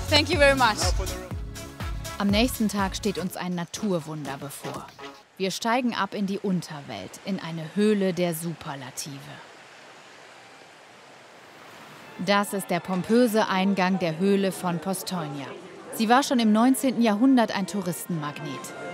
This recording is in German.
Thank you very much. Am nächsten Tag steht uns ein Naturwunder bevor. Wir steigen ab in die Unterwelt, in eine Höhle der Superlative. Das ist der pompöse Eingang der Höhle von Postojna. Sie war schon im 19. Jahrhundert ein Touristenmagnet.